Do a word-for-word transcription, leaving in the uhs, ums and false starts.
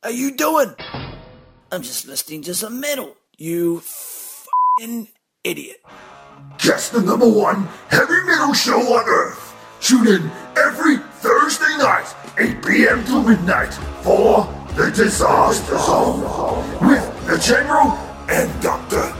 are you doing? I'm just listening to some metal, you f***ing idiot. Just the number one heavy metal show on Earth. Tune in every Thursday night, eight p.m. to midnight, for The Disaster Zone with the General and Doctor